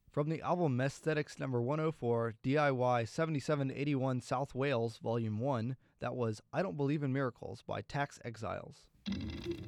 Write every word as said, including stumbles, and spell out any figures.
From the album Mesthetics number one oh four, D I Y seventy-seven eighty-one South Wales, Volume one, that was I Don't Believe in Miracles by Tax Exiles.